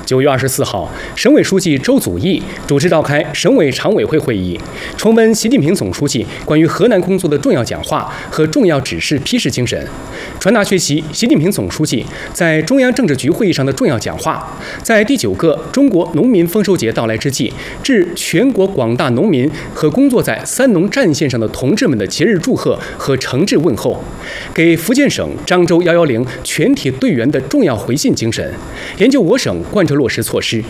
9月24号，省委书记周祖义主持召开省委常委会会议，重温习近平总书记关于河南工作的重要讲话和重要指示批示精神，传达学习习近平总书记在中央政治局会议上的重要讲话，在第9个中国农民丰收节到来之际，致全国广大农民和工作在三农战线上的同志们的节日祝贺和诚挚问候，给福建省漳州110全体队员的重要回信精神，研究我省贯彻落实措施。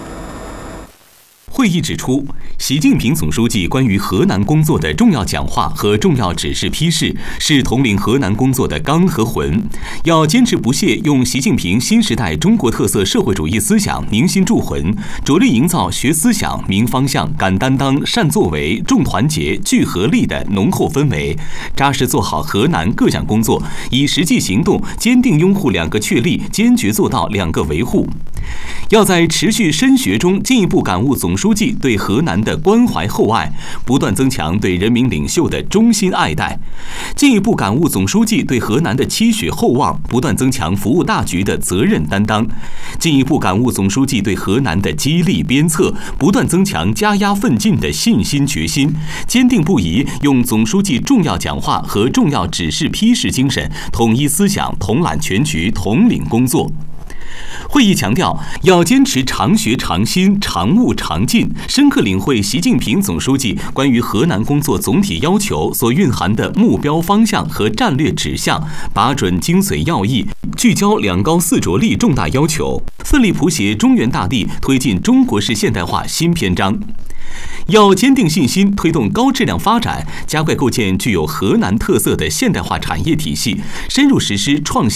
会议指出，习近平总书记关于河南工作的重要讲话和重要指示批示是统领河南工作的纲和魂，要坚持不懈用习近平新时代中国特色社会主义思想凝心铸魂，着力营造学思想、明方向、敢担当、善作为、重团结、聚合力的浓厚氛围，扎实做好河南各项工作，以实际行动坚定拥护2个确立，坚决做到2个维护。要在持续深学中进一步感悟总书记对河南的关怀厚爱，不断增强对人民领袖的衷心爱戴；进一步感悟总书记对河南的期许厚望，不断增强服务大局的责任担当；进一步感悟总书记对河南的激励鞭策，不断增强加压奋进的信心决心，坚定不移用总书记重要讲话和重要指示批示精神，统一思想，统揽全局，统领工作。会议强调，要坚持常学常新、常务常进，深刻领会习近平总书记关于河南工作总体要求所蕴含的目标方向和战略指向，把准精髓要义，聚焦2高4着力重大要求，奋力谱写中原大地推进中国式现代化新篇章。要坚定信心，推动高质量发展，加快构建具有河南特色的现代化产业体系，深入实施创新